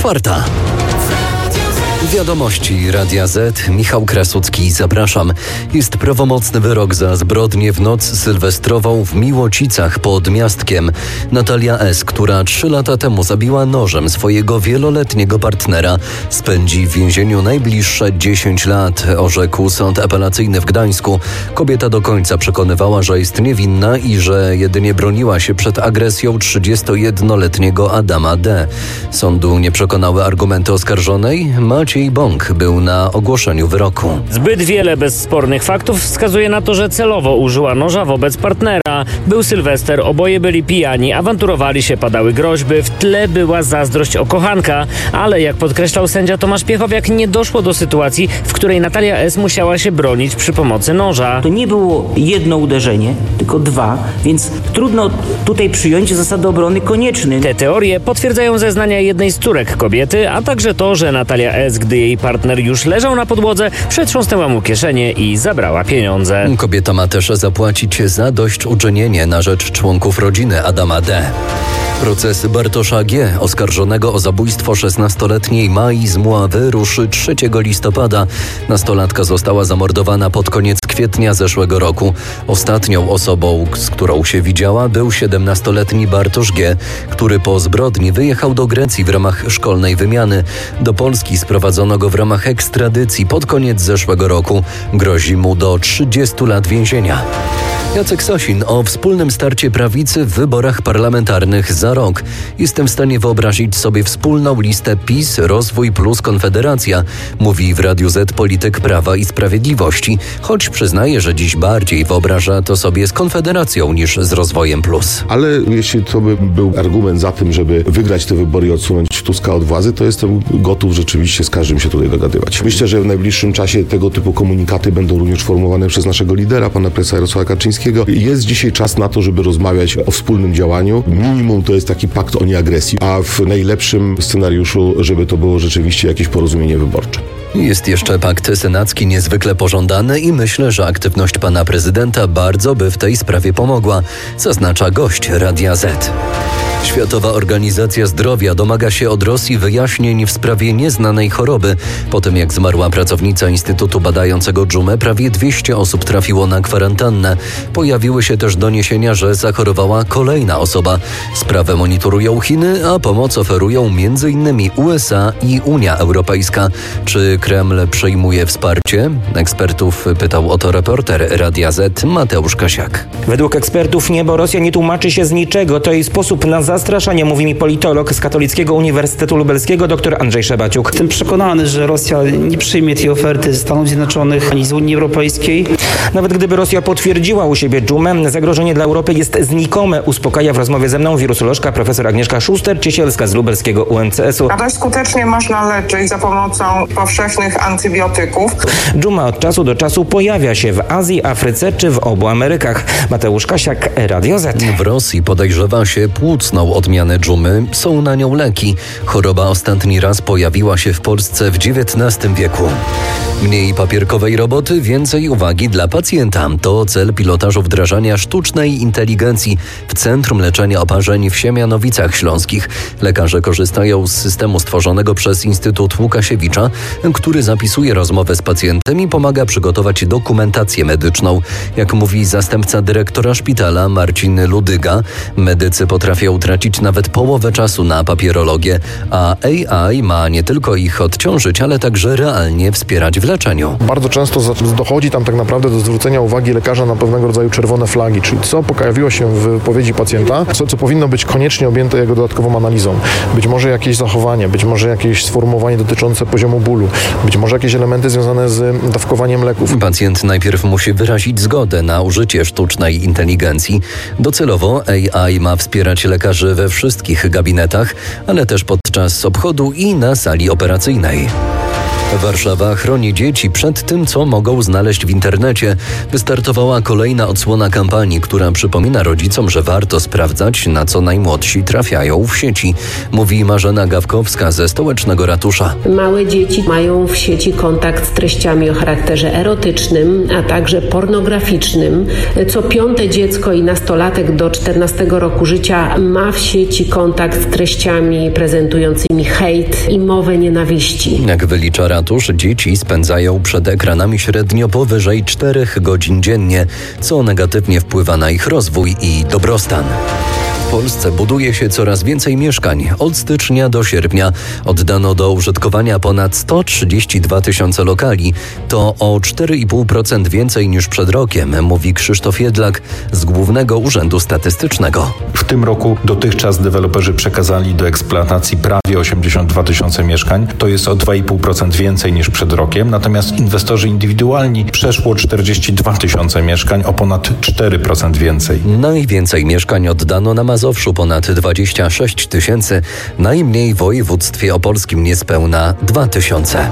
4:00. Wiadomości Radia Z. Michał Krasucki, zapraszam. Jest prawomocny wyrok za zbrodnię w noc sylwestrową w Miłocicach pod Miastkiem. Natalia S., która 3 lata temu zabiła nożem swojego wieloletniego partnera, spędzi w więzieniu najbliższe 10 lat, orzekł Sąd Apelacyjny w Gdańsku. Kobieta do końca przekonywała, że jest niewinna i że jedynie broniła się przed agresją 31-letniego Adama D. Sądu nie przekonały argumenty oskarżonej. Maciej Bąk był na ogłoszeniu wyroku. Zbyt wiele bezspornych faktów wskazuje na to, że celowo użyła noża wobec partnera. Był Sylwester, oboje byli pijani, awanturowali się, padały groźby, w tle była zazdrość o kochanka, ale jak podkreślał sędzia Tomasz Piechowiak, nie doszło do sytuacji, w której Natalia S. musiała się bronić przy pomocy noża. To nie było jedno uderzenie, tylko 2, więc trudno tutaj przyjąć zasady obrony konieczny. Te teorie potwierdzają zeznania jednej z córek kobiety, a także to, że Natalia S., gdy jej partner już leżał na podłodze, przetrząsnęła mu kieszenie i zabrała pieniądze. Kobieta ma też zapłacić zadośćuczynienie na rzecz członków rodziny Adama D. Proces Bartosza G., oskarżonego o zabójstwo 16-letniej Mai z Mławy, ruszy 3 listopada. Nastolatka została zamordowana pod koniec kwietnia zeszłego roku. Ostatnią osobą, z którą się widziała, był 17-letni Bartosz G., który po zbrodni wyjechał do Grecji w ramach szkolnej wymiany. Do Polski sprowadzono go w ramach ekstradycji pod koniec zeszłego roku. Grozi mu do 30 lat więzienia. Jacek Sasin o wspólnym starcie prawicy w wyborach parlamentarnych za rok. Jestem w stanie wyobrazić sobie wspólną listę PiS, Rozwój plus Konfederacja, mówi w Radiu Z polityk Prawa i Sprawiedliwości, choć przyznaje, że dziś bardziej wyobraża to sobie z Konfederacją niż z Rozwojem plus. Ale jeśli to by był argument za tym, żeby wygrać te wybory i odsunąć Tuska od władzy, to jestem gotów rzeczywiście z każdym się tutaj dogadywać. Myślę, że w najbliższym czasie tego typu komunikaty będą również formułowane przez naszego lidera, pana prezesa Jarosława Kaczyńskiego. Jest dzisiaj czas na to, żeby rozmawiać o wspólnym działaniu. Minimum to jest taki pakt o nieagresji, a w najlepszym scenariuszu, żeby to było rzeczywiście jakieś porozumienie wyborcze. Jest jeszcze pakt senacki niezwykle pożądany i myślę, że aktywność pana prezydenta bardzo by w tej sprawie pomogła, zaznacza gość Radia Z. Światowa Organizacja Zdrowia domaga się od Rosji wyjaśnień w sprawie nieznanej choroby. Po tym jak zmarła pracownica Instytutu badającego dżumę, prawie 200 osób trafiło na kwarantannę. Pojawiły się też doniesienia, że zachorowała kolejna osoba. Sprawę monitorują Chiny, a pomoc oferują m.in. USA i Unia Europejska. Czy Kreml przyjmuje wsparcie? Ekspertów pytał o to reporter Radia Z Mateusz Kasiak. Według ekspertów niebo Rosja nie tłumaczy się z niczego. To jej sposób na zastraszanie, mówi mi politolog z Katolickiego Uniwersytetu Lubelskiego dr Andrzej Szabaciuk. Jestem przekonany, że Rosja nie przyjmie tej oferty ze Stanów Zjednoczonych ani z Unii Europejskiej. Nawet gdyby Rosja potwierdziła u siebie dżumę, zagrożenie dla Europy jest znikome, uspokaja w rozmowie ze mną wirusolożka profesor Agnieszka Szuster-Ciesielska z lubelskiego UMCS-u. A dość skutecznie można leczyć za pomocą powszechnych antybiotyków. Dżuma od czasu do czasu pojawia się w Azji, Afryce czy w obu Amerykach. Mateusz Kasiak, Radio Z. W Rosji podejrzewa się płucną odmianę dżumy. Są na nią leki. Choroba ostatni raz pojawiła się w Polsce w XIX wieku. Mniej papierkowej roboty, więcej uwagi dla pacjenta. To cel pilotażu wdrażania sztucznej inteligencji w Centrum Leczenia Oparzeń w Siemianowicach Śląskich. Lekarze korzystają z systemu stworzonego przez Instytut Łukasiewicza, który zapisuje rozmowę z pacjentem i pomaga przygotować dokumentację medyczną. Jak mówi zastępca dyrektora szpitala Marcin Ludyga, medycy potrafią tracić nawet połowę czasu na papierologię, a AI ma nie tylko ich odciążyć, ale także realnie wspierać w leczeniu. Bardzo często dochodzi tam tak naprawdę do zwrócenia uwagi lekarza na pewnego rodzaju czerwone flagi, czyli co pojawiło się w wypowiedzi pacjenta, co powinno być koniecznie objęte jego dodatkową analizą. Być może jakieś zachowanie, być może jakieś sformułowanie dotyczące poziomu bólu, być może jakieś elementy związane z dawkowaniem leków. Pacjent najpierw musi wyrazić zgodę na użycie sztucznej inteligencji. Docelowo AI ma wspierać lekarzy we wszystkich gabinetach, ale też podczas obchodu i na sali operacyjnej. Warszawa chroni dzieci przed tym, co mogą znaleźć w internecie. Wystartowała kolejna odsłona kampanii, która przypomina rodzicom, że warto sprawdzać, na co najmłodsi trafiają w sieci. Mówi Marzena Gawkowska ze Stołecznego Ratusza. Małe dzieci mają w sieci kontakt z treściami o charakterze erotycznym, a także pornograficznym. Co 5. dziecko i nastolatek do 14 roku życia ma w sieci kontakt z treściami prezentującymi hejt i mowę nienawiści. Jak wylicza Ratusz, dzieci spędzają przed ekranami średnio powyżej 4 godzin dziennie, co negatywnie wpływa na ich rozwój i dobrostan. W Polsce buduje się coraz więcej mieszkań. Od stycznia do sierpnia oddano do użytkowania ponad 132 tysiące lokali. To o 4,5% więcej niż przed rokiem, mówi Krzysztof Jedlak z Głównego Urzędu Statystycznego. W tym roku dotychczas deweloperzy przekazali do eksploatacji prawie 82 tysiące mieszkań. To jest o 2,5% więcej niż przed rokiem. Natomiast inwestorzy indywidualni przeszło 42 tysiące mieszkań, o ponad 4% więcej. Najwięcej mieszkań oddano na Mazowszu, ponad 26 tysięcy, najmniej w województwie opolskim, niespełna 2 tysiące.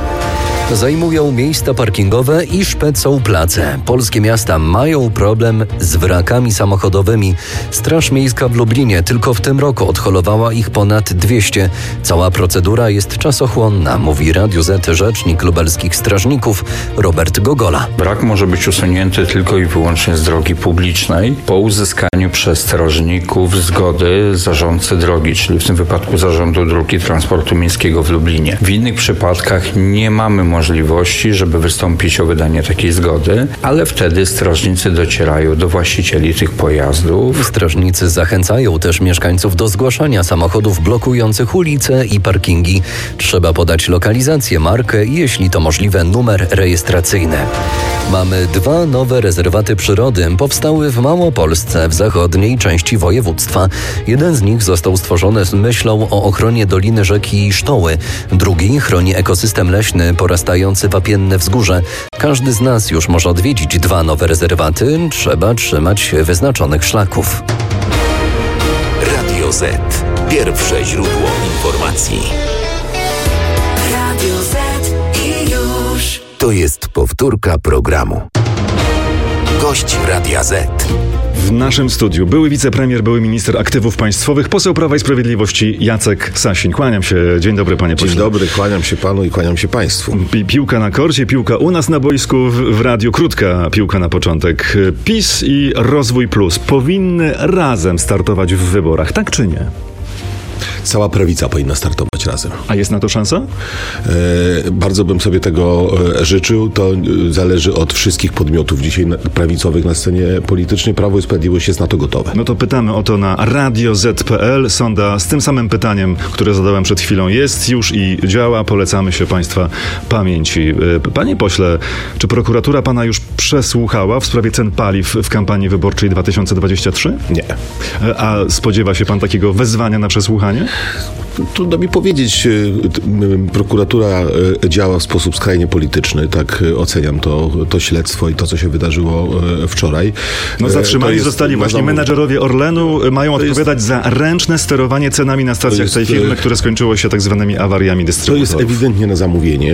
Zajmują miejsca parkingowe i szpecą place. Polskie miasta mają problem z wrakami samochodowymi. Straż Miejska w Lublinie tylko w tym roku odholowała ich ponad 200. Cała procedura jest czasochłonna, mówi Radiu Z rzecznik lubelskich strażników Robert Gogola. Wrak może być usunięty tylko i wyłącznie z drogi publicznej po uzyskaniu przez strażników zgody zarządcy drogi, czyli w tym wypadku Zarządu Dróg i Transportu Miejskiego w Lublinie. W innych przypadkach nie mamy możliwości, żeby wystąpić o wydanie takiej zgody, ale wtedy strażnicy docierają do właścicieli tych pojazdów. Strażnicy zachęcają też mieszkańców do zgłaszania samochodów blokujących ulice i parkingi. Trzeba podać lokalizację, markę i jeśli to możliwe numer rejestracyjny. Mamy 2 nowe rezerwaty przyrody. Powstały w Małopolsce, w zachodniej części województwa. Jeden z nich został stworzony z myślą o ochronie Doliny Rzeki Sztoły. Drugi chroni ekosystem leśny porastający wapienne wzgórze. Każdy z nas już może odwiedzić 2 nowe rezerwaty. Trzeba trzymać się wyznaczonych szlaków. Radio Z. Pierwsze źródło informacji. Radio Z i już. To jest powtórka programu. Gość Radia Z. W naszym studiu były wicepremier, były minister aktywów państwowych, poseł Prawa i Sprawiedliwości Jacek Sasin. Kłaniam się. Dzień dobry, panie pośle. Dzień dobry, kłaniam się panu i kłaniam się państwu. Piłka na korcie, piłka u nas na boisku, w radiu. Krótka piłka na początek. PiS i Rozwój Plus powinny razem startować w wyborach, tak czy nie? Cała prawica powinna startować razem. A jest na to szansa? Bardzo bym sobie tego życzył. To zależy od wszystkich podmiotów dzisiaj prawicowych na scenie politycznej. Prawo i Sprawiedliwość jest na to gotowe. No to pytamy o to na radioz.pl. Sonda z tym samym pytaniem, które zadałem przed chwilą, jest już i działa. Polecamy się państwa pamięci. Panie pośle, czy prokuratura pana już przesłuchała w sprawie cen paliw w kampanii wyborczej 2023? Nie. A spodziewa się pan takiego wezwania na przesłuchanie? Trudno mi powiedzieć. Prokuratura działa w sposób skrajnie polityczny. Tak oceniam to śledztwo i to, co się wydarzyło wczoraj. No zatrzymani zostali właśnie menadżerowie Orlenu. Mają odpowiadać za ręczne sterowanie cenami na stacjach tej firmy, które skończyło się tak zwanymi awariami dystrybutorów. To jest ewidentnie na zamówienie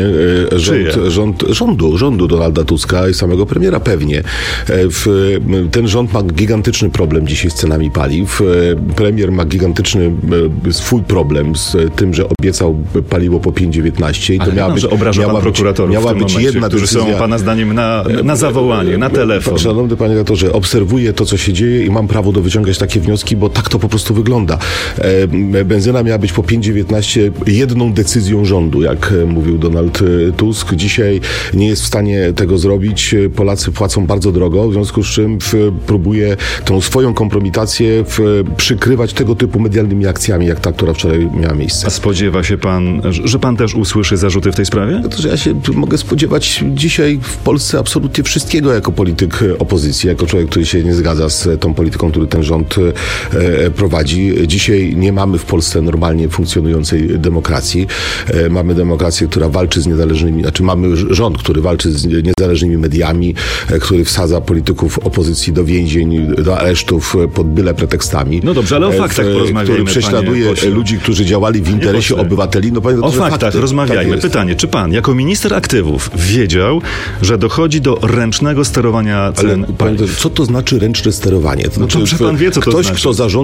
rządu Donalda Tuska i samego premiera pewnie. Ten rząd ma gigantyczny problem dzisiaj z cenami paliw. Premier ma gigantyczny swój problem z tym, że obiecał paliwo po 5,19 i to miała być jedna którzy decyzja, są pana zdaniem na zawołanie, na telefon. Szanowny panie redaktorze, obserwuję to, co się dzieje i mam prawo wyciągać takie wnioski, bo tak to po prostu wygląda. Benzyna miała być po 5,19 jedną decyzją rządu, jak mówił Donald Tusk. Dzisiaj nie jest w stanie tego zrobić. Polacy płacą bardzo drogo, w związku z czym próbuje tą swoją kompromitację przykrywać tego typu medialnymi akcjami, jak ta, która wczoraj miała miejsce. A spodziewa się pan, że pan też usłyszy zarzuty w tej sprawie? To, ja się mogę spodziewać dzisiaj w Polsce absolutnie wszystkiego jako polityk opozycji, jako człowiek, który się nie zgadza z tą polityką, który ten rząd prowadzi. Dzisiaj nie mamy w Polsce normalnie funkcjonującej demokracji. Mamy demokrację, która walczy z niezależnymi, mamy rząd, który walczy z niezależnymi mediami, który wsadza polityków opozycji do więzień, do aresztów pod byle pretekstami. No dobrze, ale o faktach porozmawiajmy, który prześladuje ludzi, którzy czy działali w interesie obywateli. No, o faktach rozmawiajmy. Tak, pytanie, czy pan jako minister aktywów wiedział, że dochodzi do ręcznego sterowania cen paliw? Co to znaczy ręczne sterowanie? To znaczy, dobrze pan wie, co to znaczy.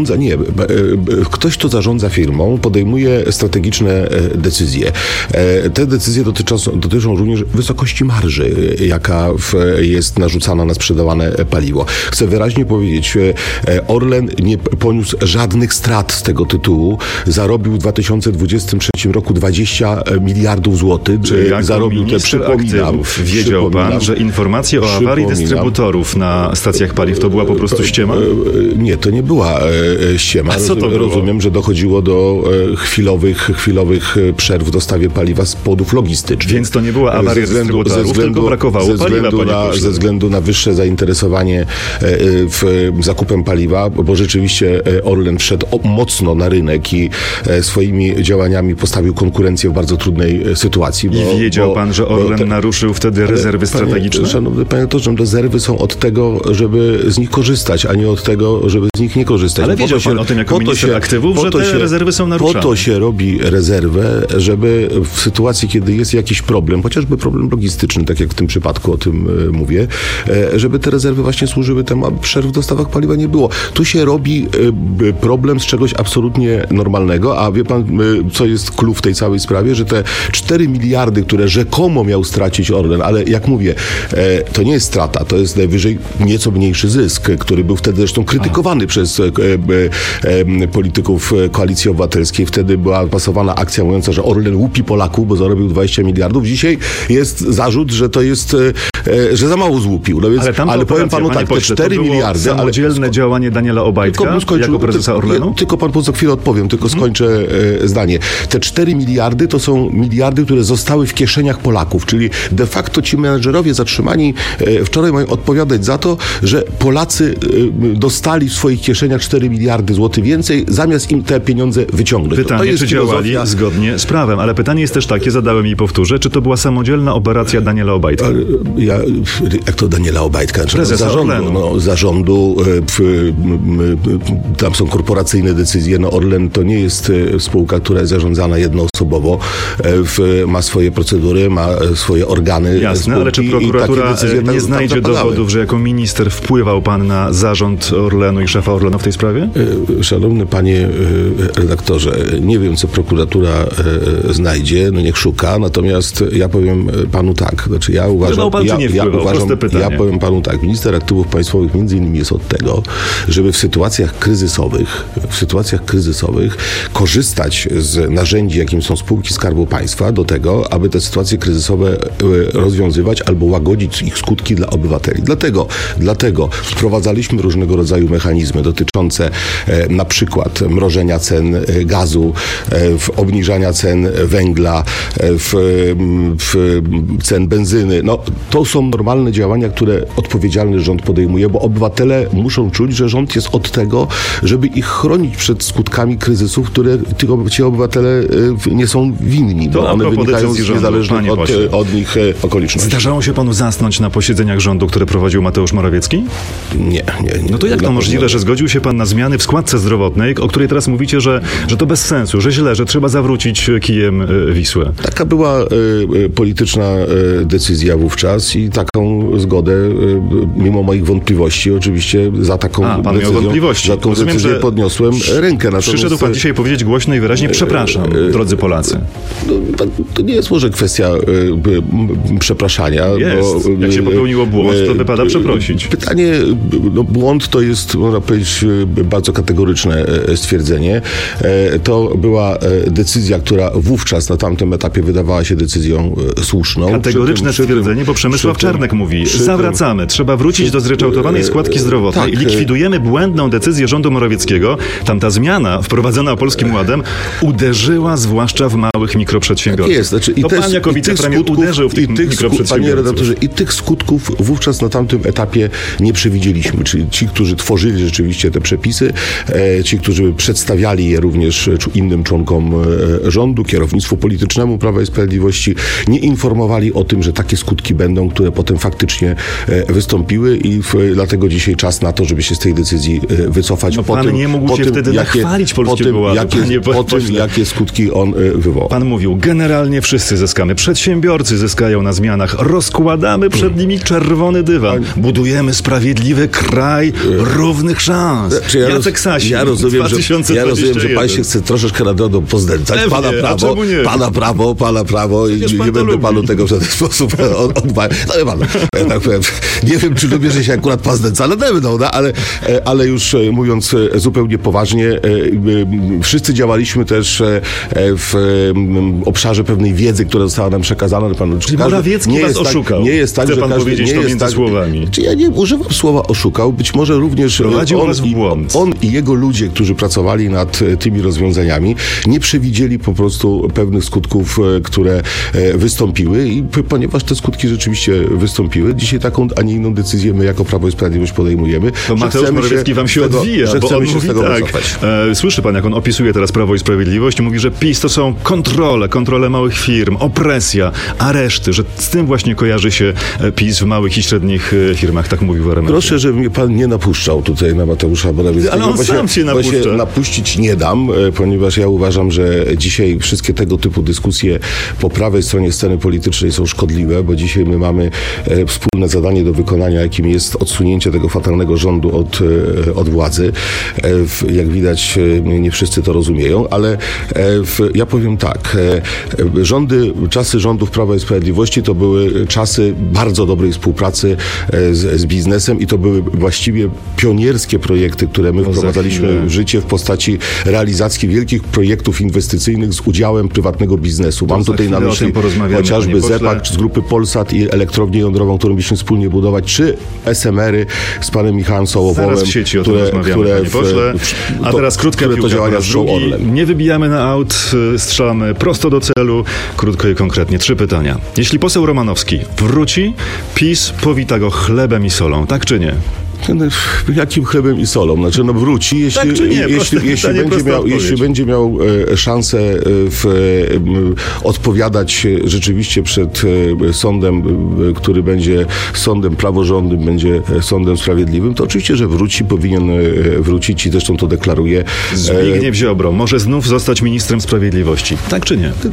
Ktoś, kto zarządza firmą, podejmuje strategiczne decyzje. Te decyzje dotyczą również wysokości marży, jaka jest narzucana na sprzedawane paliwo. Chcę wyraźnie powiedzieć, Orlen nie poniósł żadnych strat z tego tytułu. Zarobił w 2023 roku 20 miliardów złotych. Czy jako minister aktywów wiedział pan, że informacje o awarii dystrybutorów na stacjach paliw to była po prostu ściema? Nie, to nie była ściema. A co to było? Rozumiem, że dochodziło do chwilowych przerw w dostawie paliwa z powodów logistycznych. Więc to nie była awaria dystrybutorów, tylko brakowało paliwa, ze względu na wyższe zainteresowanie zakupem paliwa, bo rzeczywiście Orlen wszedł mocno na rynek i swoimi działaniami postawił konkurencję w bardzo trudnej sytuacji. I wiedział pan, że Orlen naruszył wtedy rezerwy strategiczne? Szanowny panie doktorze, rezerwy są od tego, żeby z nich korzystać, a nie od tego, żeby z nich nie korzystać. Ale wiedział pan o tym jako minister aktywów, że te rezerwy są naruszane. Po to się robi rezerwę, żeby w sytuacji, kiedy jest jakiś problem, chociażby problem logistyczny, tak jak w tym przypadku o tym mówię, żeby te rezerwy właśnie służyły temu, aby przerw w dostawach paliwa nie było. Tu się robi problem z czegoś absolutnie normalnego, a wie pan, co jest clue w tej całej sprawie, że te 4 miliardy, które rzekomo miał stracić Orlen, ale jak mówię, to nie jest strata, to jest najwyżej nieco mniejszy zysk, który był wtedy zresztą krytykowany przez polityków Koalicji Obywatelskiej. Wtedy była pasowana akcja mówiąca, że Orlen łupi Polaków, bo zarobił 20 miliardów. Dzisiaj jest zarzut, że to jest, że za mało złupił. No więc, ale powiem panu tak, te 4 miliardy... Samodzielne działanie Daniela Obajtka jako prezesa Orlenu? Tylko pan za chwilę odpowiem, tylko skończę zdanie. Te 4 miliardy to są miliardy, które zostały w kieszeniach Polaków, czyli de facto ci menedżerowie zatrzymani wczoraj mają odpowiadać za to, że Polacy dostali w swoich kieszeniach 4 miliardy złotych więcej, zamiast im te pieniądze wyciągnąć. Pytanie, czy działali zgodnie z prawem, ale pytanie jest też takie, zadałem i powtórzę, czy to była samodzielna operacja Daniela Obajtka? Jak to Daniela Obajtka? Zarządu. Tam są korporacyjne decyzje. No Orlen to nie jest spółka, która jest zarządzana jednoosobowo. Ma swoje procedury, ma swoje organy. Jasne, ale czy prokuratura nie znajdzie dowodów, że jako minister wpływał pan na zarząd Orlenu i szefa Orlenu w tej sprawie? Szanowny panie redaktorze, nie wiem, co prokuratura znajdzie, no niech szuka, natomiast ja powiem panu tak, znaczy ja powiem panu tak, minister aktywów państwowych między innymi jest od tego, żeby w sytuacjach kryzysowych korzystać z narzędzi, jakim są spółki Skarbu Państwa, do tego, aby te sytuacje kryzysowe rozwiązywać albo łagodzić ich skutki dla obywateli. Dlatego wprowadzaliśmy różnego rodzaju mechanizmy dotyczące na przykład mrożenia cen gazu, obniżania cen węgla, cen benzyny. No, to są normalne działania, które odpowiedzialny rząd podejmuje, bo obywatele muszą czuć, że rząd jest od tego, żeby ich chronić przed skutkami kryzysów, które ci obywatele nie są winni, bo one wynikają z niezależnych od nich okoliczności. Zdarzało się panu zasnąć na posiedzeniach rządu, które prowadził Mateusz Morawiecki? Nie. No to jak to możliwe, że zgodził się pan na zmiany w składce zdrowotnej, o której teraz mówicie, że to bez sensu, że źle, że trzeba zawrócić kijem Wisłę? Taka była polityczna decyzja wówczas i taką zgodę, mimo moich wątpliwości, oczywiście za taką decyzję podniosłem rękę. Przyszedł pan dzisiaj powiedzieć głośno i wyraźnie przepraszam, drodzy Polacy. To nie jest może kwestia przepraszania. Jest. Jak się popełniło błąd, to wypada przeprosić. Pytanie, błąd to jest, można powiedzieć, bardzo kategoryczne stwierdzenie. To była decyzja, która wówczas na tamtym etapie wydawała się decyzją słuszną. Kategoryczne stwierdzenie, bo Przemysław Czarnek mówi, zawracamy, trzeba wrócić do zryczałtowanej składki zdrowotnej, likwidujemy błędną decyzję rządu Morawieckiego. Tamta zmiana wprowadzona Polskim Ładem uderzyła zwłaszcza w małych mikroprzedsiębiorców. Jest, znaczy, pan jako wicepremier uderzył w tych mikroprzedsiębiorców. Panie redaktorze, i tych skutków wówczas na tamtym etapie nie przewidzieliśmy. Czyli ci, którzy tworzyli rzeczywiście te przepisy, ci, którzy przedstawiali je również innym członkom rządu, kierownictwu politycznemu Prawa i Sprawiedliwości, nie informowali o tym, że takie skutki będą, które potem faktycznie wystąpiły i dlatego dzisiaj czas na to, żeby się z tej decyzji wycofać. No pan nie mógł się wtedy nachwalić Polskiego Ładu. o tym, jakie skutki on wywoła. Pan mówił, generalnie wszyscy zyskamy. Przedsiębiorcy zyskają na zmianach. Rozkładamy przed nimi czerwony dywan. Budujemy sprawiedliwy kraj równych szans. Jacek Sasin, ja rozumiem, że pan się chce troszeczkę radodą poznęcać. Pana prawo i nie będę panu tego w żaden sposób odmawiał. Tak powiem, nie wiem, czy lubię, że się akurat pan znęca nade mną, ale już mówiąc zupełnie poważnie, wszyscy działaliśmy też w obszarze pewnej wiedzy, która została nam przekazana. Czyli Morawiecki was oszukał. Nie jest tak, chce że pan powiedzieć to między słowami. Czy ja nie używam słowa oszukał, być może również on i jego ludzie, którzy pracowali nad tymi rozwiązaniami, nie przewidzieli po prostu pewnych skutków, które wystąpiły i ponieważ te skutki rzeczywiście wystąpiły, dzisiaj taką, a nie inną decyzję my jako Prawo i Sprawiedliwość podejmujemy. To Mateusz Morawiecki wam się odwija, bo on mówi tak. Słyszy pan, jak on opisuje teraz Prawo i Sprawiedliwość, mówi, że PiS to są kontrole małych firm, opresja, areszty, że z tym właśnie kojarzy się PiS w małych i średnich firmach, tak mówił w RMF. Proszę, żeby mnie pan nie napuszczał tutaj na Mateusza Morawieckiego. Ale on sam się napuszcza. Napuścić nie dam, ponieważ ja uważam, że dzisiaj wszystkie tego typu dyskusje po prawej stronie sceny politycznej są szkodliwe, bo dzisiaj my mamy wspólne zadanie do wykonania, jakim jest odsunięcie tego fatalnego rządu od władzy. Jak widać, nie wszyscy to rozumieją, ale ja powiem tak. Czasy rządów Prawa i Sprawiedliwości to były czasy bardzo dobrej współpracy z biznesem i to były właściwie pionierskie projekty, które my wprowadzaliśmy w życie w postaci realizacji wielkich projektów inwestycyjnych z udziałem prywatnego biznesu. Mam tutaj na myśli chociażby ZEPAK z grupy Polsat i elektrownię jądrową, którą mieliśmy wspólnie budować, czy SMR-y z panem Michałem Sołowowem, zaraz w sieci o tym rozmawiamy, panie pośle. A teraz krótka piłka po raz drugi. Nie wybijamy na aut, strzelamy prosto do celu, krótko i konkretnie. 3 pytania. Jeśli poseł Romanowski wróci, PiS powita go chlebem i solą, tak czy nie? Jakim chlebem i solą? Znaczy, wróci, jeśli będzie miał szansę odpowiadać rzeczywiście przed sądem, który będzie sądem praworządnym, będzie sądem sprawiedliwym, to oczywiście, że powinien wrócić i zresztą to deklaruje. Zbigniew Ziobro może znów zostać ministrem sprawiedliwości. Tak czy nie?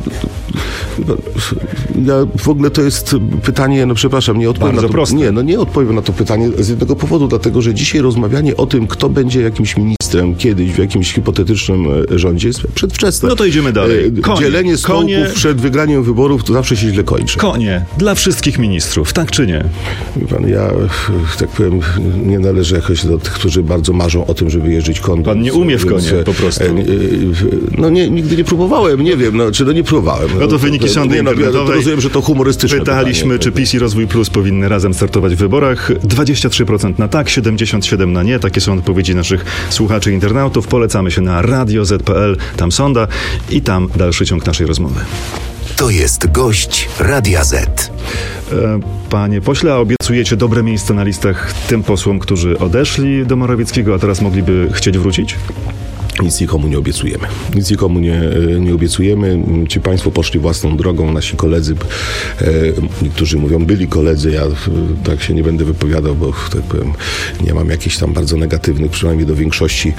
W ogóle to jest pytanie, przepraszam, nie odpowiem bardzo proste. Nie odpowiem na to pytanie z jednego powodu, dlatego że dzisiaj rozmawianie o tym, kto będzie jakimś ministrem kiedyś w jakimś hipotetycznym rządzie jest przedwczesne. No to idziemy dalej. Dzielenie stołków przed wygraniem wyborów to zawsze się źle kończy. Konie dla wszystkich ministrów, tak czy nie? Pan, ja tak powiem, nie należę jakoś do tych, którzy bardzo marzą o tym, żeby jeździć konno. Pan nie umie w konie po prostu. Nigdy nie próbowałem, nie wiem, nie próbowałem. No to wyniki sądu internetowej. Rozumiem, że to humorystyczne pytaliśmy, pytanie. Czy PiS i Rozwój Plus powinny razem startować w wyborach. 23% na tak, 77% na nie. Takie są odpowiedzi naszych słuchaczy i internautów. Polecamy się na Radio Z.pl, tam sonda i tam dalszy ciąg naszej rozmowy. To jest gość Radia Z. Panie pośle, a obiecujecie dobre miejsce na listach tym posłom, którzy odeszli do Morawieckiego, a teraz mogliby chcieć wrócić? Nic nikomu nie obiecujemy. Nic nikomu nie obiecujemy. Ci państwo poszli własną drogą, nasi koledzy, niektórzy mówią, byli koledzy, ja tak się nie będę wypowiadał, bo tak powiem, nie mam jakichś tam bardzo negatywnych, przynajmniej do większości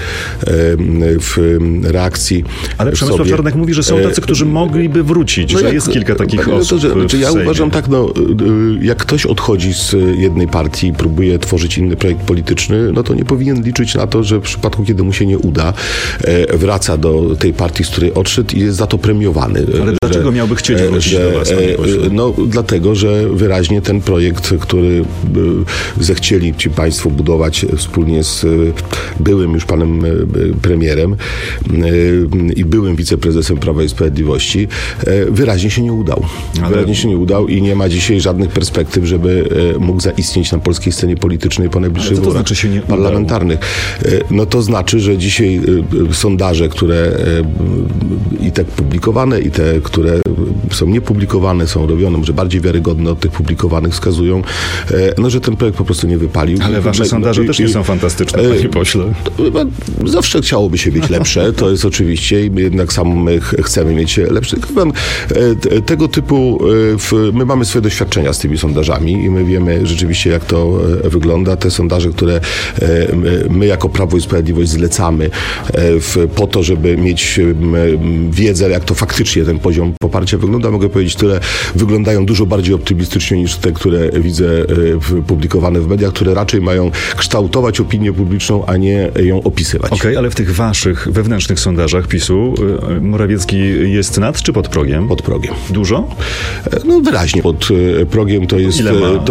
reakcji. Ale Przemysław Czarnek mówi, że są tacy, którzy mogliby wrócić, że jest kilka takich osób. Ja uważam tak, jak ktoś odchodzi z jednej partii i próbuje tworzyć inny projekt polityczny, no to nie powinien liczyć na to, że w przypadku, kiedy mu się nie uda, wraca do tej partii, z której odszedł i jest za to premiowany. Ale dlaczego miałby chcieć wrócić do was, panie pośle? Dlatego, że wyraźnie ten projekt, który zechcieli ci państwo budować wspólnie z byłym już panem premierem i byłym wiceprezesem Prawa i Sprawiedliwości, wyraźnie się nie udał. Wyraźnie się nie udał i nie ma dzisiaj żadnych perspektyw, żeby mógł zaistnieć na polskiej scenie politycznej po najbliższych wyborach parlamentarnych. No to znaczy, że dzisiaj sondaże, które i te publikowane, i te, które są niepublikowane, są robione, może bardziej wiarygodne od tych publikowanych, wskazują, że ten projekt po prostu nie wypalił. Ale wasze sondaże też nie są fantastyczne, panie pośle. Zawsze chciałoby się być lepsze, to jest oczywiście, i my jednak my chcemy mieć lepsze. Tego typu, my mamy swoje doświadczenia z tymi sondażami i my wiemy rzeczywiście, jak to wygląda. Te sondaże, które my jako Prawo i Sprawiedliwość zlecamy po to, żeby mieć wiedzę, jak to faktycznie ten poziom poparcia wygląda. Mogę powiedzieć tyle, wyglądają dużo bardziej optymistycznie niż te, które widzę publikowane w mediach, które raczej mają kształtować opinię publiczną, a nie ją opisywać. Okej, ale w tych waszych wewnętrznych sondażach PiS-u Morawiecki jest nad czy pod progiem? Pod progiem. Dużo? No wyraźnie pod progiem to jest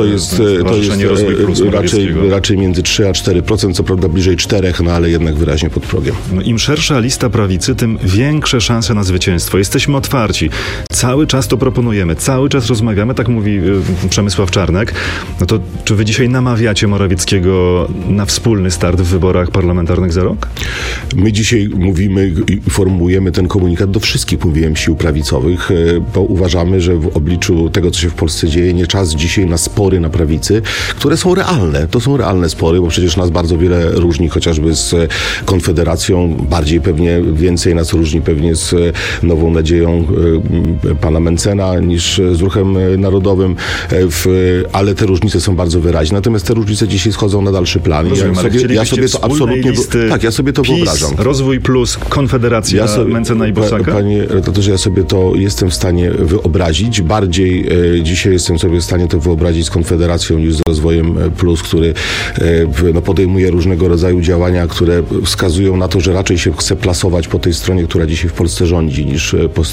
raczej między 3 a 4%, co prawda bliżej 4%, no ale jednak wyraźnie pod progiem. No, im szersza lista prawicy, tym większe szanse na zwycięstwo. Jesteśmy otwarci. Cały czas to proponujemy, cały czas rozmawiamy, tak mówi Przemysław Czarnek. No to czy wy dzisiaj namawiacie Morawieckiego na wspólny start w wyborach parlamentarnych za rok? My dzisiaj mówimy i formułujemy ten komunikat do wszystkich, mówiłem, sił prawicowych, bo uważamy, że w obliczu tego, co się w Polsce dzieje, nie czas dzisiaj na spory na prawicy, które są realne. To są realne spory, bo przecież nas bardzo wiele różni, chociażby z Konfederacją, bardziej pewnie więcej nas różni pewnie z Nową Nadzieją pana Mencena niż z Ruchem Narodowym, ale te różnice są bardzo wyraźne. Natomiast te różnice dzisiaj schodzą na dalszy plan. Rozumiem, ja sobie to absolutnie... Tak, ja sobie to PiS, wyobrażam. Rozwój Plus, Konfederacja, Mencena i Bosaka? Panie redaktorze, ja sobie to jestem w stanie wyobrazić. Bardziej dzisiaj jestem sobie w stanie to wyobrazić z Konfederacją niż z Rozwojem Plus, który podejmuje różnego rodzaju działania, które wskazują na to, że raczej się chce plasować po tej stronie, która dzisiaj w Polsce rządzi, niż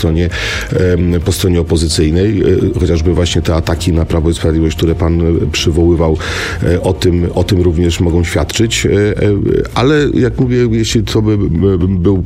po stronie opozycyjnej. Chociażby właśnie te ataki na Prawo i Sprawiedliwość, które pan przywoływał, o tym również mogą świadczyć. Ale jak mówię, jeśli to by był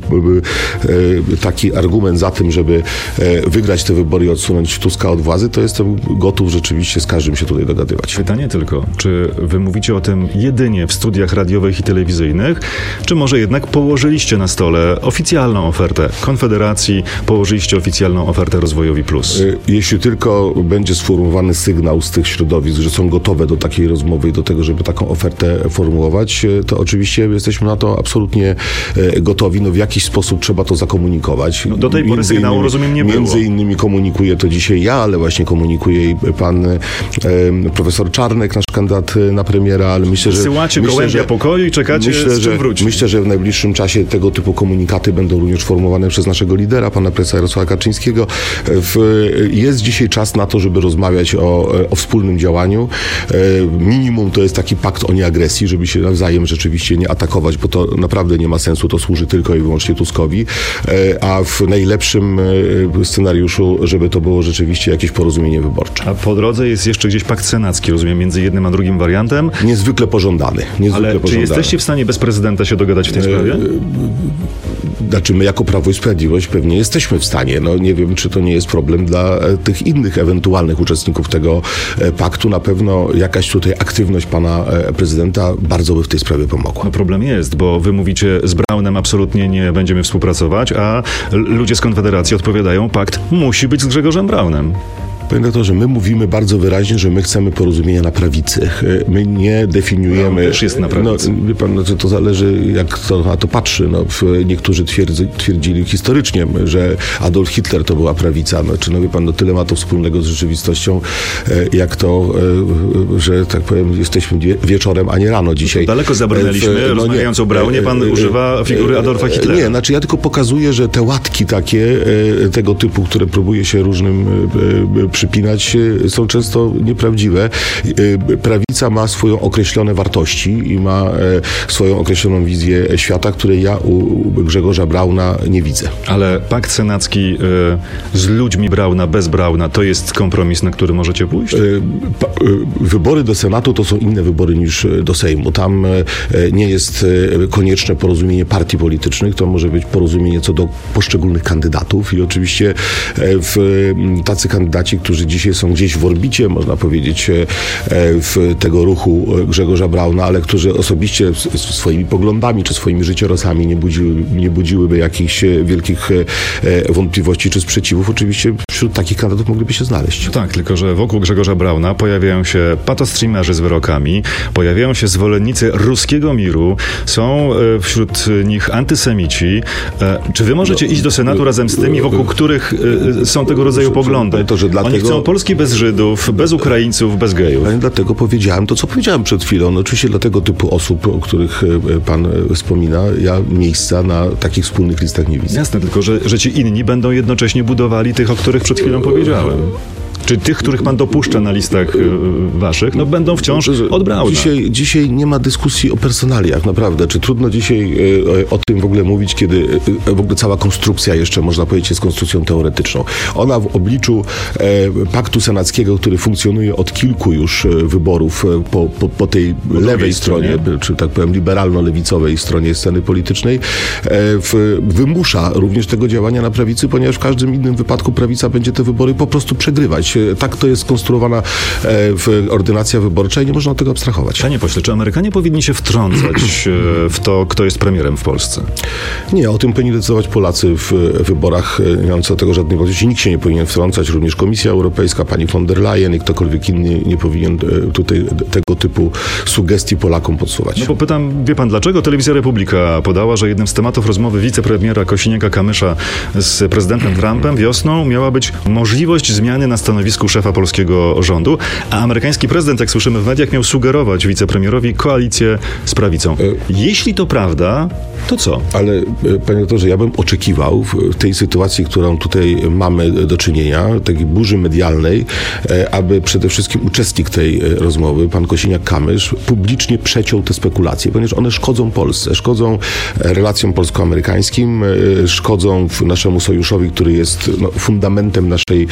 taki argument za tym, żeby wygrać te wybory i odsunąć Tuska od władzy, to jestem gotów rzeczywiście z każdym się tutaj dogadywać. Pytanie tylko, czy wy mówicie o tym jedynie w studiach radiowych i telewizyjnych, czy może jednak położyliście na stole oficjalną ofertę Konfederacji, położyliście oficjalną ofertę Rozwojowi Plus? Jeśli tylko będzie sformułowany sygnał z tych środowisk, że są gotowe do takiej rozmowy i do tego, żeby taką ofertę formułować, to oczywiście jesteśmy na to absolutnie gotowi. No w jakiś sposób trzeba to zakomunikować. No do tej pory sygnału, rozumiem, nie było. Między innymi komunikuje to dzisiaj ja, ale właśnie komunikuje i pan profesor Czarnek, nasz kandydat na premiera, ale myślę, że... Wysyłacie gołębia pokoju i czekacie, z czym wróci. Myślę, że w najbliższym czasie tego typu komunikaty będą również formułowane przez naszego lidera, pana prezesa Jarosława Kaczyńskiego. Jest dzisiaj czas na to, żeby rozmawiać o wspólnym działaniu. Minimum to jest taki pakt o nieagresji, żeby się nawzajem rzeczywiście nie atakować, bo to naprawdę nie ma sensu, to służy tylko i wyłącznie Tuskowi, a w najlepszym scenariuszu, żeby to było rzeczywiście jakieś porozumienie wyborcze. A po drodze jest jeszcze gdzieś pakt senacki, rozumiem, między jednym a drugim wariantem. Niezwykle pożądany. Czy jesteście w stanie bez prezydenta się dogadać w tej sprawie? Znaczy my jako Prawo i Sprawiedliwość pewnie jesteśmy w stanie. No nie wiem, czy to nie jest problem dla tych innych ewentualnych uczestników tego paktu. Na pewno jakaś tutaj aktywność pana prezydenta bardzo by w tej sprawie pomogła. No problem jest, bo wy mówicie, z Braunem absolutnie nie będziemy współpracować, a ludzie z Konfederacji odpowiadają, pakt musi być z Grzegorzem Braunem. Panie doktorze, my mówimy bardzo wyraźnie, że my chcemy porozumienia na prawicy. My nie definiujemy... też jest na prawicy. Wie pan, to zależy, jak to na to patrzy. Niektórzy twierdzili historycznie, że Adolf Hitler to była prawica. Wie pan, tyle ma to wspólnego z rzeczywistością, jak to, że tak powiem, jesteśmy wieczorem, a nie rano dzisiaj. Daleko zabrnęliśmy, rozmawiając o Braunie, pan używa figury Adolfa Hitlera. Nie, ja tylko pokazuję, że te łatki takie, tego typu, które próbuje się różnym przypinać, są często nieprawdziwe. Prawica ma swoją określone wartości i ma swoją określoną wizję świata, której ja u Grzegorza Brauna nie widzę. Ale pakt senacki z ludźmi Brauna, bez Brauna, to jest kompromis, na który możecie pójść? Wybory do Senatu to są inne wybory niż do Sejmu. Tam nie jest konieczne porozumienie partii politycznych, to może być porozumienie co do poszczególnych kandydatów i oczywiście tacy kandydaci, którzy dzisiaj są gdzieś w orbicie, można powiedzieć, w tego ruchu Grzegorza Brauna, ale którzy osobiście swoimi poglądami czy swoimi życiorysami nie budziłyby jakichś wielkich wątpliwości czy sprzeciwów. Oczywiście wśród takich kandydatów mogliby się znaleźć. Tak, tylko że wokół Grzegorza Brauna pojawiają się patostreamerzy z wyrokami, pojawiają się zwolennicy ruskiego miru, są wśród nich antysemici. Czy wy możecie iść do Senatu razem z tymi, wokół których są tego rodzaju poglądy? To, że dla Oni chcą Polski bez Żydów, bez Ukraińców, bez gejów. Dlatego powiedziałem to, co powiedziałem przed chwilą. No, oczywiście dla tego typu osób, o których pan wspomina, ja miejsca na takich wspólnych listach nie widzę. Jasne, tylko że ci inni będą jednocześnie budowali tych, o których przed chwilą powiedziałem. Czy tych, których pan dopuszcza na listach waszych, no będą wciąż od Brauna. Dzisiaj nie ma dyskusji o personaliach, naprawdę. Czy trudno dzisiaj o tym w ogóle mówić, kiedy w ogóle cała konstrukcja jeszcze, można powiedzieć, jest konstrukcją teoretyczną. Ona w obliczu paktu senackiego, który funkcjonuje od kilku już wyborów po tej lewej stronie, czy tak powiem liberalno-lewicowej stronie sceny politycznej, wymusza również tego działania na prawicy, ponieważ w każdym innym wypadku prawica będzie te wybory po prostu przegrywać. Tak to jest skonstruowana ordynacja wyborcza i nie można od tego abstrahować. Panie pośle, czy Amerykanie powinni się wtrącać w to, kto jest premierem w Polsce? Nie, o tym powinni decydować Polacy w wyborach. Nie mam co do tego żadnej wątpliwości. Nikt się nie powinien wtrącać, również Komisja Europejska, pani von der Leyen i ktokolwiek inny nie powinien tutaj tego typu sugestii Polakom podsuwać. No bo pytam, wie pan dlaczego? Telewizja Republika podała, że jednym z tematów rozmowy wicepremiera Kosiniaka-Kamysza z prezydentem Trumpem wiosną miała być możliwość zmiany na stanowisku szefa polskiego rządu, a amerykański prezydent, jak słyszymy w mediach, miał sugerować wicepremierowi koalicję z prawicą. Jeśli to prawda, to co? Ale panie doktorze, ja bym oczekiwał w tej sytuacji, którą tutaj mamy do czynienia, takiej burzy medialnej, aby przede wszystkim uczestnik tej rozmowy, pan Kosiniak-Kamysz, publicznie przeciął te spekulacje, ponieważ one szkodzą Polsce, szkodzą relacjom polsko-amerykańskim, szkodzą naszemu sojuszowi, który jest fundamentem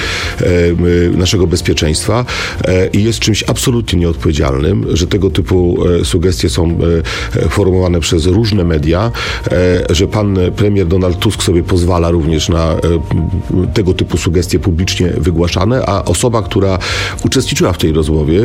naszego bezpieczeństwa i jest czymś absolutnie nieodpowiedzialnym, że tego typu sugestie są formułowane przez różne media, że pan premier Donald Tusk sobie pozwala również na tego typu sugestie publicznie wygłaszane, a osoba, która uczestniczyła w tej rozmowie,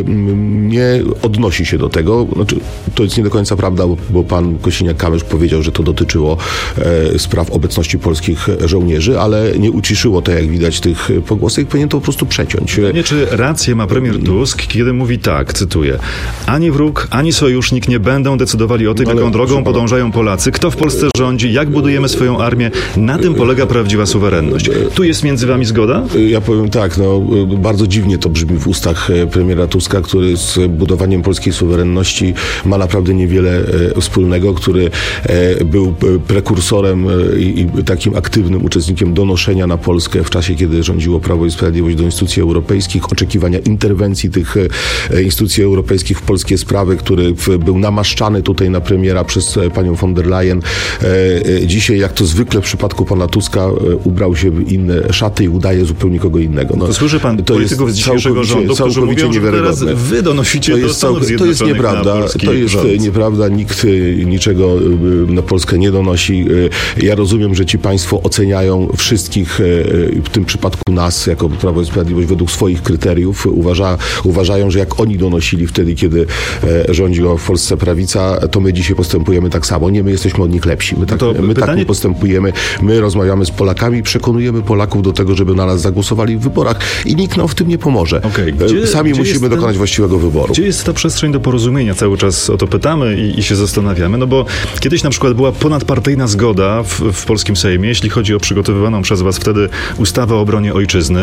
nie odnosi się do tego. Znaczy, to jest nie do końca prawda, bo pan Kosiniak-Kamysz powiedział, że to dotyczyło spraw obecności polskich żołnierzy, ale nie uciszyło to, jak widać, tych pogłosek. Powinien to po prostu przeciąć. Nie, czy rację ma premier Tusk, kiedy mówi tak, cytuję: ani wróg, ani sojusznik nie będą decydowali o tym, jaką drogą podążają Polacy, kto w Polsce rządzi, jak budujemy swoją armię. Na tym polega prawdziwa suwerenność. Tu jest między wami zgoda? Ja powiem tak, bardzo dziwnie to brzmi w ustach premiera Tuska, który z budowaniem polskiej suwerenności ma naprawdę niewiele wspólnego, który był prekursorem i takim aktywnym uczestnikiem donoszenia na Polskę w czasie, kiedy rządziło Prawo i Sprawiedliwość do instytucji europejskich, oczekiwania interwencji tych instytucji europejskich w polskie sprawy, który był namaszczany tutaj na premiera przez panią von der Leyen. Dzisiaj, jak to zwykle w przypadku pana Tuska, ubrał się w inne szaty i udaje zupełnie kogo innego. To słyszy pan polityków z dzisiejszego rządu, którzy mówią, że teraz wy donosicie do Stanów Zjednoczonych. To jest nieprawda. To jest nieprawda. Nikt niczego na Polskę nie donosi. Ja rozumiem, że ci państwo oceniają wszystkich, w tym przypadku nas, jako Prawo i Sprawiedliwość, według swoich kryteriów. Uważają, że jak oni donosili wtedy, kiedy rządziła w Polsce prawica, to my dzisiaj postępujemy tak samo. Nie, my jesteśmy od nich lepsi. My tak nie postępujemy. My rozmawiamy z Polakami, przekonujemy Polaków do tego, żeby na nas zagłosowali w wyborach i nikt nam w tym nie pomoże. Sami musimy dokonać właściwego wyboru. Gdzie jest ta przestrzeń do porozumienia? Cały czas o to pytamy i się zastanawiamy, no bo kiedyś na przykład była ponadpartyjna zgoda w polskim Sejmie, jeśli chodzi o przygotowywaną przez was wtedy ustawę o obronie ojczyzny.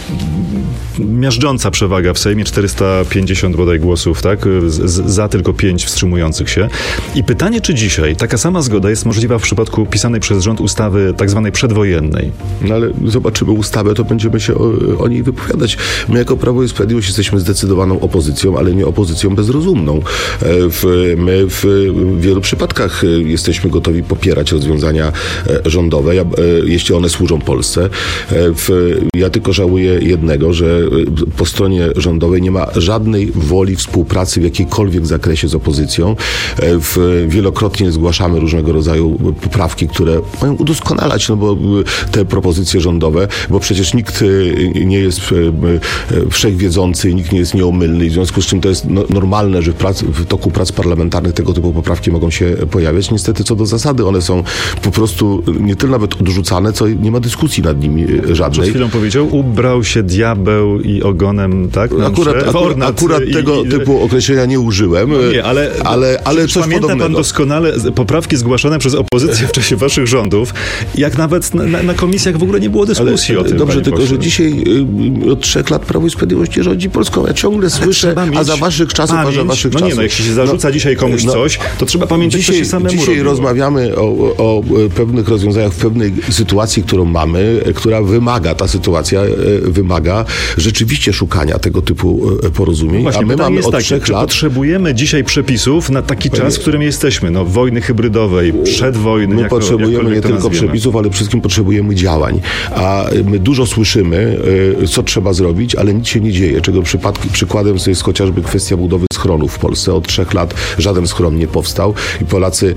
Miażdżąca przewaga w Sejmie, 450 bodaj głosów, tak? Za tylko 5 wstrzymujących się. I pytanie, czy dzisiaj taka sama zgoda jest możliwa w przypadku pisanej przez rząd ustawy tak zwanej przedwojennej? No ale zobaczymy ustawę, to będziemy się o niej wypowiadać. My jako Prawo i Sprawiedliwość jesteśmy zdecydowaną opozycją, ale nie opozycją bezrozumną. My w wielu przypadkach jesteśmy gotowi popierać rozwiązania rządowe, jeśli one służą Polsce. Ja tylko żałuję jednego, że po stronie rządowej nie ma żadnej woli współpracy w jakiejkolwiek zakresie z opozycją. Wielokrotnie zgłaszamy różnego rodzaju poprawki, które mają udoskonalać bo te propozycje rządowe, bo przecież nikt nie jest wszechwiedzący, nikt nie jest nieomylny, w związku z czym to jest normalne, że w toku prac parlamentarnych tego typu poprawki mogą się pojawiać. Niestety co do zasady one są po prostu nie tyle nawet odrzucane, co nie ma dyskusji nad nimi żadnej. Przed chwilą powiedział, ubrał się diabeł diabeł i ogonem, tak? Akurat tego typu określenia nie użyłem, ale coś pamięta podobnego. Pan doskonale poprawki zgłaszane przez opozycję w czasie waszych rządów, jak nawet na komisjach w ogóle nie było dyskusji o tym. Dobrze, tylko że dzisiaj od 3 lat Prawo i Sprawiedliwość rządzi Polską. Ja ciągle słyszę, a za waszych czasów, jeśli się zarzuca dzisiaj komuś coś, to trzeba pamiętać, co się samemu Dzisiaj robiło. rozmawiamy o pewnych rozwiązaniach w pewnej sytuacji, którą mamy, która ta sytuacja wymaga rzeczywiście szukania tego typu porozumień. Właśnie, a my mamy od 3 czy lat... potrzebujemy dzisiaj przepisów na taki czas, w którym jesteśmy? Wojny hybrydowej, przedwojny. My potrzebujemy nie tylko przepisów, ale przede wszystkim potrzebujemy działań. A my dużo słyszymy, co trzeba zrobić, ale nic się nie dzieje. Czego przykładem jest chociażby kwestia budowy schronów w Polsce. Od 3 lat żaden schron nie powstał i Polacy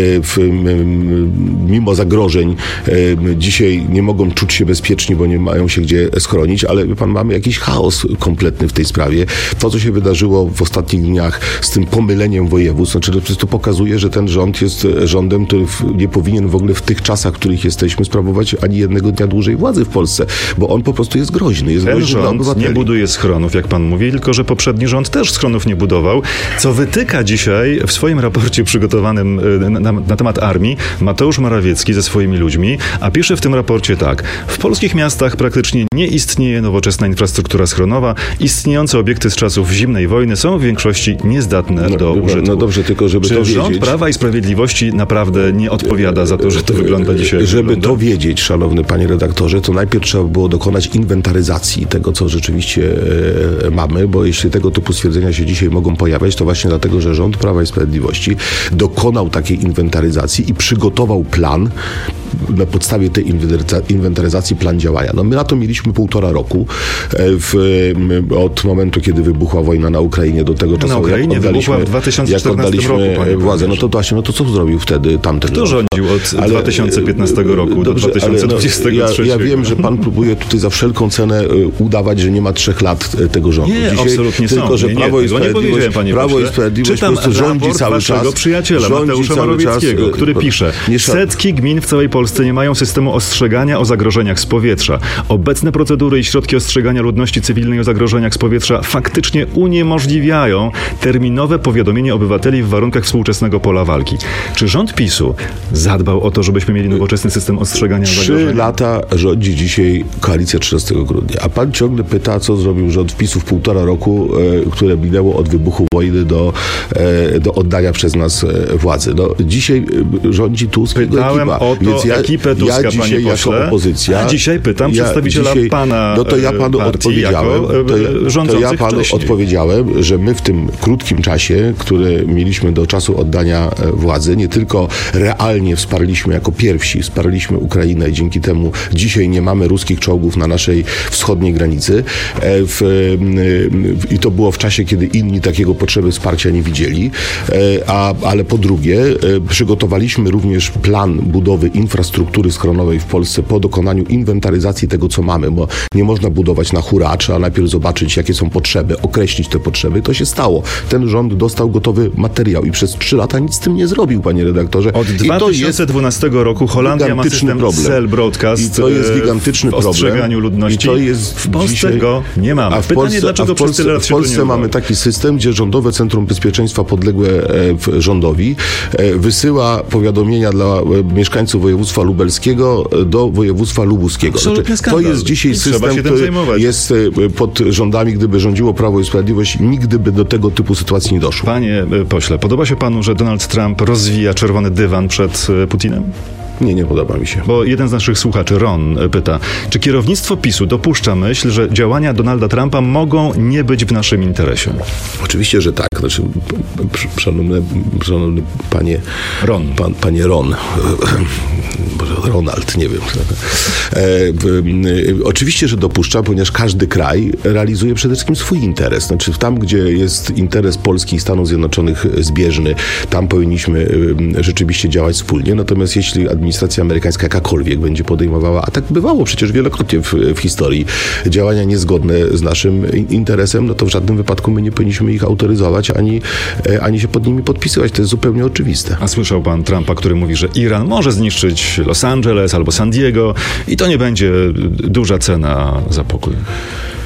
mimo zagrożeń dzisiaj nie mogą czuć się bezpieczni, bo nie mają się gdzie schronić, ale wie pan, mamy jakiś chaos kompletny w tej sprawie. To, co się wydarzyło w ostatnich dniach z tym pomyleniem województw, to pokazuje, że ten rząd jest rządem, który nie powinien w ogóle w tych czasach, w których jesteśmy, sprawować ani jednego dnia dłużej władzy w Polsce, bo on po prostu jest groźny. Ten rząd nie buduje schronów, jak pan mówi, tylko że poprzedni rząd też schronów nie budował, co wytyka dzisiaj w swoim raporcie przygotowanym na temat armii Mateusz Morawiecki ze swoimi ludźmi, a pisze w tym raporcie tak: w polskich miastach praktycznie nie istnieje nowoczesna infrastruktura schronowa, istniejące obiekty z czasów zimnej wojny są w większości niezdatne do użytku. No dobrze, tylko żeby Czy to rząd wiedzieć... Prawa i Sprawiedliwości naprawdę nie odpowiada za to, że to wygląda dzisiaj? Żeby to wiedzieć, szanowny panie redaktorze, to najpierw trzeba było dokonać inwentaryzacji tego, co rzeczywiście mamy, bo jeśli tego typu stwierdzenia się dzisiaj mogą pojawiać, to właśnie dlatego, że rząd Prawa i Sprawiedliwości dokonał takiej inwentaryzacji i przygotował plan, na podstawie tej inwentaryzacji plan działania. My na to mieliśmy 1,5 roku od momentu, kiedy wybuchła wojna na Ukrainie do tego czasu, na Ukrainie wybuchła w 2014 roku, władzę. To co zrobił wtedy tamten Kto rządził od 2015 roku do 2023? Ja wiem, że pan próbuje tutaj za wszelką cenę udawać, że nie ma 3 lat tego rządu. Nie, dzisiaj, absolutnie tylko, że Prawo i Sprawiedliwość po prostu rządzi cały czas. Naszego przyjaciela Mateusza Morawieckiego, który pisze: setki gmin w całej Polsce nie mają systemu ostrzegania o zagrożeniach z powietrza. Obecne procedury i środki ostrzegania ludności cywilnej o zagrożeniach z powietrza faktycznie uniemożliwiają terminowe powiadomienie obywateli w warunkach współczesnego pola walki. Czy rząd PiS-u zadbał o to, żebyśmy mieli nowoczesny system ostrzegania o zagrożeniach? 3 lata rządzi dzisiaj koalicja 13 grudnia. A pan ciągle pyta, co zrobił rząd PiS-u w 1,5 roku, które minęło od wybuchu wojny do oddania przez nas władzy. Dzisiaj rządzi Tusk i jego ekipa. O to więc ekipę Tuska, ja dzisiaj panie pośle, jako opozycja... A dzisiaj pytam przedstawiciela pana to ja panu odpowiedziałem, odpowiedziałem, że my w tym krótkim czasie, który mieliśmy do czasu oddania władzy, nie tylko realnie wsparliśmy jako pierwsi, wsparliśmy Ukrainę i dzięki temu dzisiaj nie mamy ruskich czołgów na naszej wschodniej granicy. I to było w czasie, kiedy inni takiego potrzeby wsparcia nie widzieli. Ale po drugie, przygotowaliśmy również plan budowy infrastruktury schronowej w Polsce po dokonaniu inwentaryzacji tego, co mamy, bo nie można budować na hura, trzeba najpierw zobaczyć, jakie są potrzeby, określić te potrzeby. To się stało. Ten rząd dostał gotowy materiał i przez 3 lata nic z tym nie zrobił, panie redaktorze. Od 2012 roku Holandia ma system Cell Broadcast. I to jest gigantyczny problem. W ostrzeganiu ludności. W Polsce go nie mamy. Pytanie, dlaczego przez tyle lat się w Polsce mamy taki system, gdzie Rządowe Centrum Bezpieczeństwa podległe rządowi wysyła powiadomienia dla mieszkańców województwa lubelskiego do województwa lubuskiego. To jest dzisiaj system, który jest pod rządami, gdyby rządziło Prawo i Sprawiedliwość, nigdy by do tego typu sytuacji nie doszło. Panie pośle, podoba się panu, że Donald Trump rozwija czerwony dywan przed Putinem? Nie podoba mi się. Bo jeden z naszych słuchaczy, Ron, pyta, czy kierownictwo PiS-u dopuszcza myśl, że działania Donalda Trumpa mogą nie być w naszym interesie? Oczywiście, że tak. Znaczy, szanowny panie Ron. Panie Ron. Ronald, nie wiem. Oczywiście, że dopuszcza, ponieważ każdy kraj realizuje przede wszystkim swój interes. Znaczy tam, gdzie jest interes Polski i Stanów Zjednoczonych zbieżny, tam powinniśmy rzeczywiście działać wspólnie. Natomiast jeśli administracja amerykańska jakakolwiek będzie podejmowała, a tak bywało przecież wielokrotnie w historii, działania niezgodne z naszym interesem, no to w żadnym wypadku my nie powinniśmy ich autoryzować, ani się pod nimi podpisywać. To jest zupełnie oczywiste. A słyszał pan Trumpa, który mówi, że Iran może zniszczyć Los Angeles albo San Diego i to nie będzie duża cena za pokój?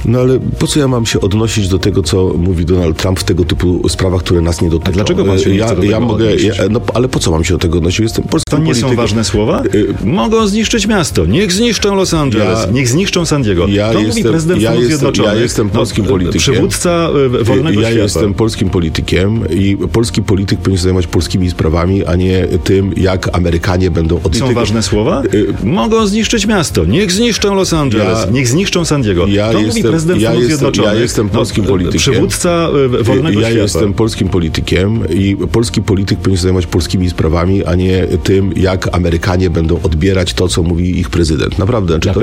No ale po co ja mam się odnosić do tego, co mówi Donald Trump w tego typu sprawach, które nas nie dotyczą? A dlaczego pan się nie chce do tego odnieść? Ale po co mam się do tego odnosić? Jestem polskim To nie politykiem. są ważne słowa? Mogą zniszczyć miasto. Niech zniszczą Los Angeles. Niech zniszczą San Diego. To mówi prezydent Stanów Zjednoczonych. Ja jestem polskim politykiem. Przywódca wolnego świata. Ja jestem polskim politykiem i polski polityk powinien się zajmować polskimi sprawami, a nie tym, jak Amerykanie będą od Są ważne słowa? Mogą zniszczyć miasto. Niech zniszczą Los Angeles. Niech zniszczą San Diego. To mówi prezydent Stanów Zjednoczonych. Ja jestem polskim politykiem. Przywódca wolnego świata. Ja jestem polskim politykiem i polski polityk powinien się zajmować polskimi sprawami, a nie tym, jak Amerykanie będą odbierać to, co mówi ich prezydent. Naprawdę.